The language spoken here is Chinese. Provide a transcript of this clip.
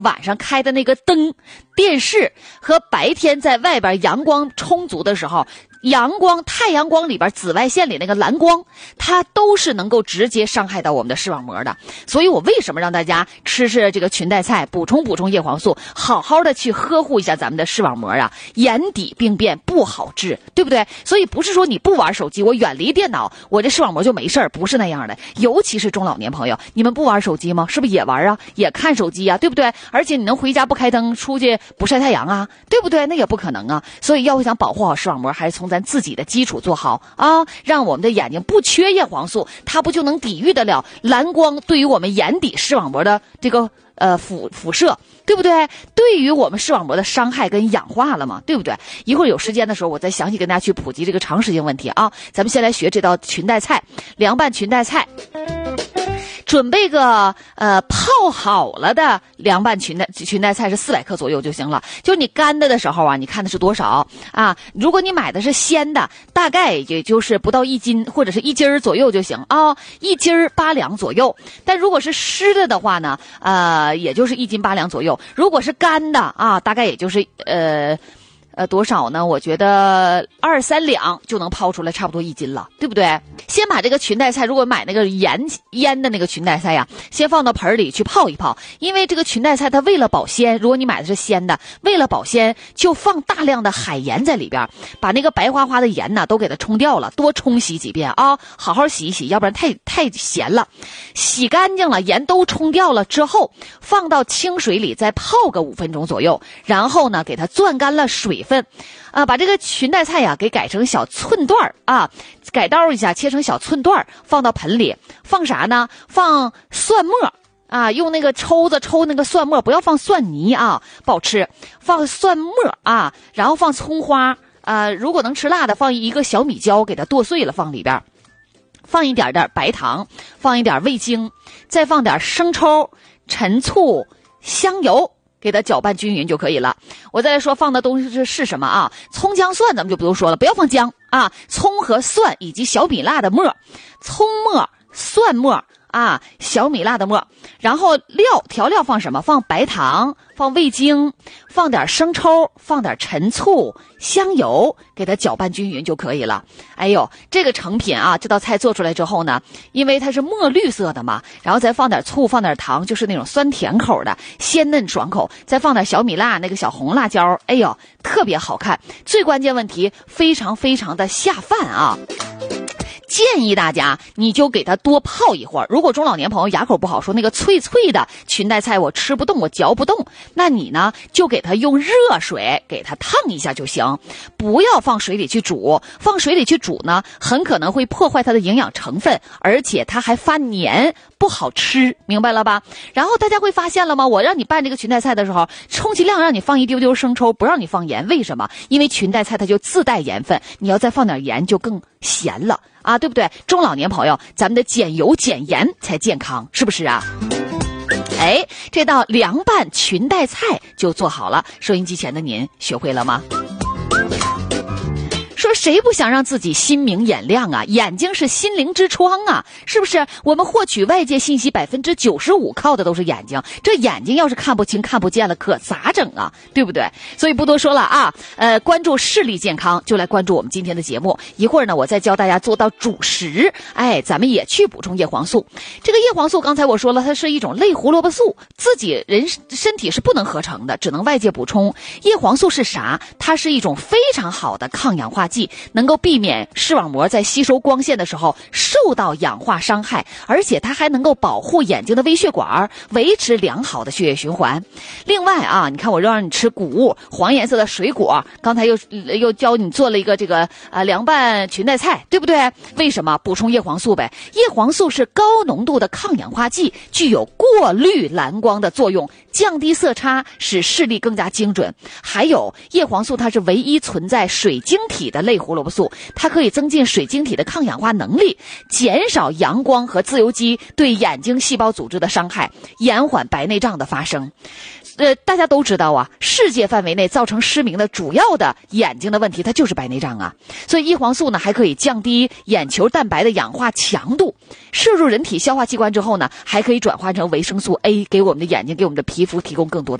晚上开的那个灯、电视和白天在外边阳光充足的时候，太阳光里边紫外线里那个蓝光，它都是能够直接伤害到我们的视网膜的。所以我为什么让大家吃这个裙带菜，补充叶黄素，好好的去呵护一下咱们的视网膜啊，眼底病变不好治，对不对？所以不是说你不玩手机，我远离电脑，我这视网膜就没事儿，不是那样的。尤其是中老年朋友，你们不玩手机吗？是不是也玩啊？也看手机啊，对不对？而且你能回家不开灯，出去不晒太阳啊，对不对？那也不可能啊。所以要想保护好视网膜，还是从咱自己的基础做好啊，让我们的眼睛不缺叶黄素，它不就能抵御得了蓝光对于我们眼底视网膜的这个辐射，对不对？对于我们视网膜的伤害跟氧化了嘛，对不对？一会儿有时间的时候，我再详细跟大家去普及这个常识性问题啊。咱们先来学这道裙带菜，凉拌裙带菜。准备个泡好了的凉拌裙带菜是400克左右就行了。就是你干的时候啊，你看的是多少啊？如果你买的是鲜的，大概也就是不到1斤或者是1斤左右就行啊，1斤8两左右。但如果是湿的话呢，也就是1斤8两左右。如果是干的啊，大概也就是多少呢？我觉得2、3两就能泡出来差不多1斤了，对不对？先把这个裙带菜，如果买那个腌的那个裙带菜呀，先放到盆里去泡一泡。因为这个裙带菜它为了保鲜，如果你买的是鲜的，为了保鲜就放大量的海盐在里边，把那个白花花的盐呢都给它冲掉了，多冲洗几遍啊，好好洗一洗，要不然太咸了。洗干净了，盐都冲掉了之后，放到清水里再泡个5分钟左右，然后呢给它攥干了水分。把这个裙带菜呀给改成小寸段啊，改刀一下切成小寸段，放到盆里。放啥呢？放蒜末啊，用那个抽子抽那个蒜末，不要放蒜泥啊，不好吃。放蒜末啊，然后放葱花如果能吃辣的，放一个小米椒，给它剁碎了放里边。放一点白糖，放一点味精，再放点生抽、陈醋、香油。给它搅拌均匀就可以了。我再来说放的东西是什么啊？葱姜蒜咱们就不用说了，不要放姜啊，葱和蒜以及小米辣的末，葱末、蒜末啊，小米辣的末。然后调料放什么？放白糖，放味精，放点生抽，放点陈醋、香油，给它搅拌均匀就可以了。哎呦，这个成品啊，这道菜做出来之后呢，因为它是墨绿色的嘛，然后再放点醋，放点糖，就是那种酸甜口的，鲜嫩爽口，再放点小米辣，那个小红辣椒，哎呦，特别好看。最关键问题，非常非常的下饭啊。建议大家你就给它多泡一会儿。如果中老年朋友牙口不好，说那个脆脆的裙带菜我吃不动，我嚼不动，那你呢就给它用热水给它烫一下就行，不要放水里去煮。放水里去煮呢，很可能会破坏它的营养成分，而且它还发黏，不好吃，明白了吧？然后大家会发现了吗？我让你拌这个裙带菜的时候，充其量让你放一丢丢生抽，不让你放盐。为什么？因为裙带菜它就自带盐分，你要再放点盐就更咸了啊，对不对？中老年朋友，咱们得减油减盐才健康，是不是啊？哎，这道凉拌裙带菜就做好了，收音机前的您学会了吗？说谁不想让自己心明眼亮啊？眼睛是心灵之窗啊，是不是？我们获取外界信息95%靠的都是眼睛，这眼睛要是看不清看不见了，可咋整啊？对不对？所以不多说了啊，关注视力健康，就来关注我们今天的节目。一会儿呢，我再教大家做到主食，哎，咱们也去补充叶黄素。这个叶黄素刚才我说了，它是一种类胡萝卜素，自己人身体是不能合成的，只能外界补充。叶黄素是啥？它是一种非常好的抗氧化剂，能够避免视网膜在吸收光线的时候受到氧化伤害，而且它还能够保护眼睛的微血管，维持良好的血液循环。另外啊，你看我让你吃谷物，黄颜色的水果，刚才又教你做了一个这个凉拌裙带菜，对不对？为什么？补充叶黄素呗。叶黄素是高浓度的抗氧化剂，具有过滤蓝光的作用，降低色差，使视力更加精准。还有叶黄素它是唯一存在水晶体的的类胡萝卜素，它可以增进水晶体的抗氧化能力，减少阳光和自由基对眼睛细胞组织的伤害，延缓白内障的发生。大家都知道啊，世界范围内造成失明的主要的眼睛的问题，它就是白内障啊。所以叶黄素呢，还可以降低眼球蛋白的氧化强度，摄入人体消化器官之后呢，还可以转化成维生素 A， 给我们的眼睛、给我们的皮肤提供更多的